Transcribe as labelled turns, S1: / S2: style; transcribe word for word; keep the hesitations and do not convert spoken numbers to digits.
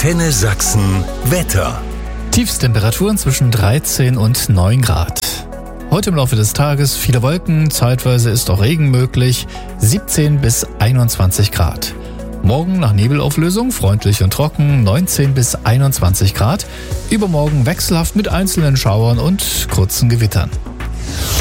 S1: Antenne Sachsen Wetter.
S2: Tiefstemperaturen zwischen dreizehn und neun Grad. Heute im Laufe des Tages viele Wolken, zeitweise ist auch Regen möglich, siebzehn bis einundzwanzig Grad. Morgen nach Nebelauflösung freundlich und trocken, neunzehn bis einundzwanzig Grad. Übermorgen wechselhaft mit einzelnen Schauern und kurzen Gewittern.